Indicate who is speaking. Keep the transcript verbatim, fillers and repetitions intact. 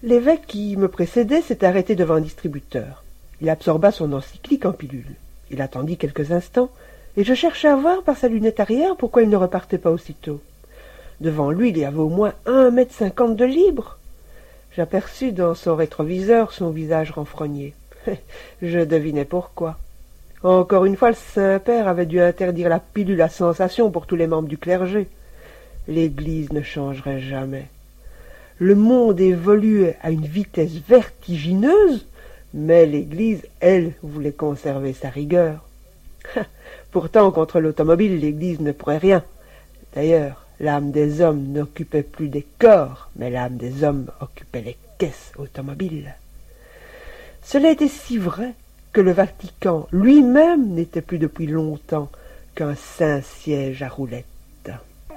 Speaker 1: L'évêque qui me précédait s'est arrêté devant un distributeur. Il absorba son encyclique en pilule. Il attendit quelques instants, et je cherchai à voir par sa lunette arrière pourquoi il ne repartait pas aussitôt. Devant lui, il y avait au moins un mètre cinquante de libre. J'aperçus dans son rétroviseur son visage renfrogné. Je devinai pourquoi. Encore une fois, le Saint-Père avait dû interdire la pilule à sensation pour tous les membres du clergé. L'Église ne changerait jamais. Le monde évoluait à une vitesse vertigineuse, mais l'Église, elle, voulait conserver sa rigueur. Pourtant, contre l'automobile, l'Église ne pourrait rien. D'ailleurs, l'âme des hommes n'occupait plus des corps, mais l'âme des hommes occupait les caisses automobiles. Cela était si vrai que le Vatican lui-même n'était plus depuis longtemps qu'un saint siège à roulettes.